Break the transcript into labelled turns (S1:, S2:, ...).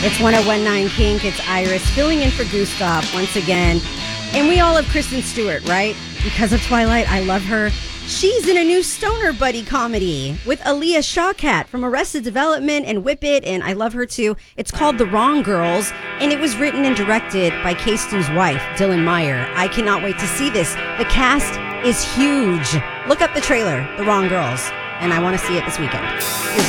S1: It's 101.9 Kink. It's Iris filling in for Gustav once again. And we all love Kristen Stewart, right? Because of Twilight, I love her. She's in a new stoner buddy comedy with Aaliyah Shawkat from Arrested Development and Whip It, and I love her too. It's called The Wrong Girls, and it was written and directed by K-Stu's wife, Dylan Meyer. I cannot wait to see this. The cast is huge. Look up the trailer, The Wrong Girls, and I want to see it this weekend. Here's